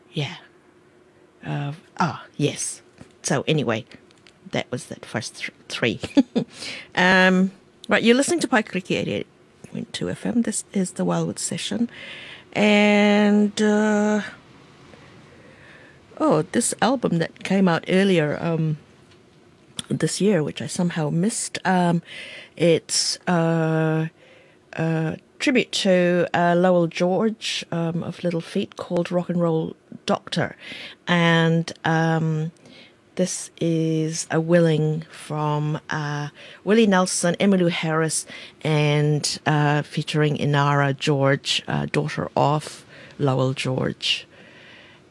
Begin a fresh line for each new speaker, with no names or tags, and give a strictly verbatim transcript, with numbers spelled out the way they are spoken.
Yeah. Uh, ah, yes. So anyway, that was that first th- three. um, right, you're listening to Pike Creek eighty-eight point two F M. This is the Wildwood Session. And, uh, oh, this album that came out earlier um, this year, which I somehow missed, um, it's uh, a tribute to uh, Lowell George um, of Little Feat called Rock and Roll Doctor. And um, this is a willing from uh, Willie Nelson, Emmylou Harris, and uh, featuring Inara George, uh, daughter of Lowell George.